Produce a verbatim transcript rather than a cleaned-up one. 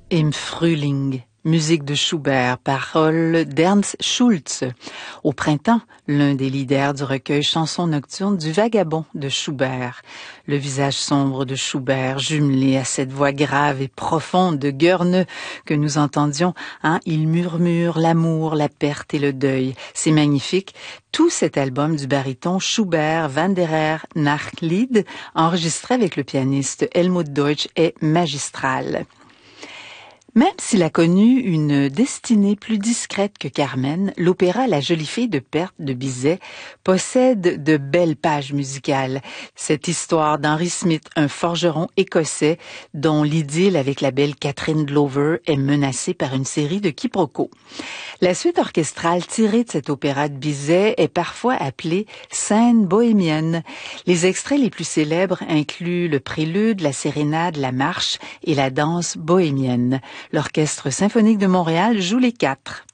Im Frühling, musique de Schubert, paroles d'Ernst Schulz. Au printemps, l'un des leaders du recueil Chansons nocturnes du Vagabond de Schubert. Le visage sombre de Schubert, jumelé à cette voix grave et profonde de Goerne que nous entendions, hein, il murmure l'amour, la perte et le deuil. C'est magnifique. Tout cet album du baryton Schubert Wanderer nach Lied, enregistré avec le pianiste Helmut Deutsch, est magistral. Même s'il a connu une destinée plus discrète que Carmen, l'opéra La jolie fille de Perth de Bizet possède de belles pages musicales. Cette histoire d'Henry Smith, un forgeron écossais dont l'idylle avec la belle Catherine Glover est menacée par une série de quiproquos. La suite orchestrale tirée de cet opéra de Bizet est parfois appelée scène bohémienne. Les extraits les plus célèbres incluent le prélude, la sérénade, la marche et la danse bohémienne. L'Orchestre symphonique de Montréal joue les quatre.